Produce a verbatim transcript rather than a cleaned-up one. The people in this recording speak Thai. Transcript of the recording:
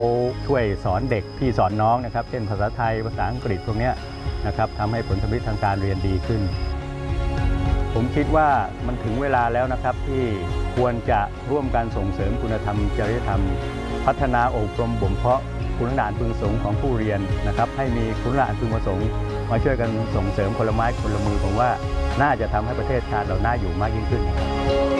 ช่วยสอนเด็กพี่สอนน้องนะครับเช่นภาษาไทยภาษาอังกฤษพวกนี้นะครับทำให้ผลสำลิดทางการเรียนดีขึ้นผมคิดว่ามันถึงเวลาแล้วนะครับที่ควรจะร่วมกันส่งเสริมคุณธรรมจริยธรรมพัฒนาอบรมบ่มเพาะคุณลักษณะอันพึงประสงค์ของผู้เรียนนะครับให้มีคุณลักษณะอันพึงประสงค์มาช่วยกันส่งเสริมคนละไม้คนละมือผมว่าน่าจะทำให้ประเทศชาติเราน่าอยู่มากยิ่งขึ้น